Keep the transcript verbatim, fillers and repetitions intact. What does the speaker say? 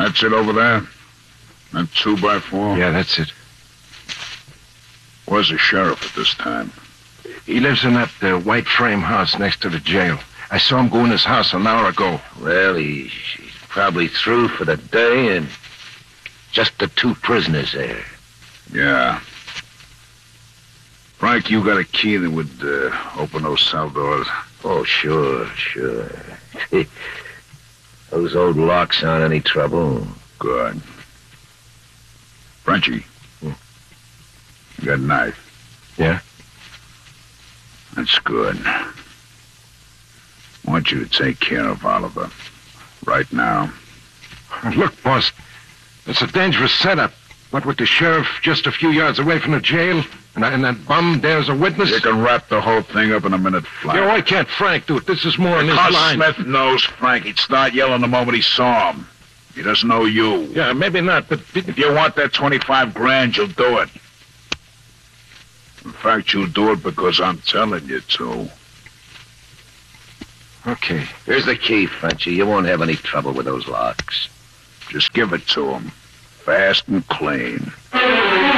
That's it over there? That two by four? Yeah, that's it. Where's the sheriff at this time? He lives in that uh, white frame house next to the jail. I saw him go in his house an hour ago. Well, he, he's probably through for the day, and just the two prisoners there. Yeah. Frank, you got a key that would uh, open those cell doors? Oh, sure, sure. Those old locks aren't any trouble. Good. Frenchie. Hmm. You got a knife? Yeah? That's good. I want you to take care of Oliver. Right now. Look, boss, it's a dangerous setup. What with the sheriff just a few yards away from the jail, and, and that bum there's a witness. You can wrap the whole thing up in a minute flat. Yeah, why can't Frank do it? This is more in his Because line. Smith knows Frank. He'd start yelling the moment he saw him. He doesn't know you. Yeah, maybe not, but... If you want that twenty-five grand, you'll do it. In fact, you'll do it because I'm telling you to. Okay. Here's the key, Frenchie. You won't have any trouble with those locks. Just give it to him. Fast and clean.